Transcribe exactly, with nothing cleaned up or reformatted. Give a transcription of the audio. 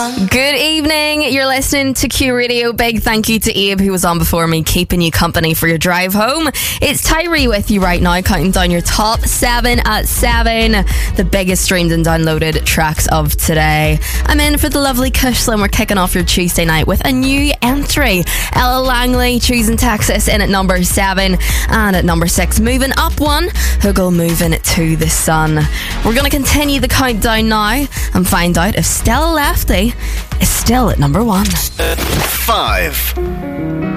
Good evening. You're listening to Q Radio. Big thank you to Abe, who was on before me, keeping you company for your drive home. It's Tyree with you right now, counting down your top seven at seven, the biggest streamed and downloaded tracks of today. I'm in for the lovely Kushla, and we're kicking off your Tuesday night with a new entry. Ella Langley, Choosing Texas, in at number seven, and at number six, moving up one, Hoogle moving to the sun. We're going to continue the countdown now and find out if Stella Lefty is still at number one. Five.